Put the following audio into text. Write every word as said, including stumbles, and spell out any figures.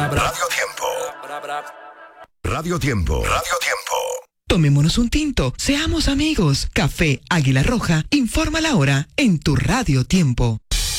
Radio Tiempo. Radio Tiempo. Radio Tiempo. Tomémonos un tinto, seamos amigos. Café Águila Roja, informa la hora en tu Radio Tiempo.